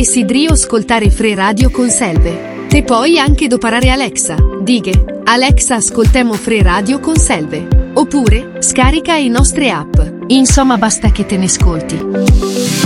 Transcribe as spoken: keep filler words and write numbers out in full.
Desidero ascoltare Free Radio con Selve. Te puoi anche doparare Alexa. Dighe, Alexa ascoltemo Free Radio con Selve. Oppure, scarica i nostre app. Insomma basta che te ne ascolti.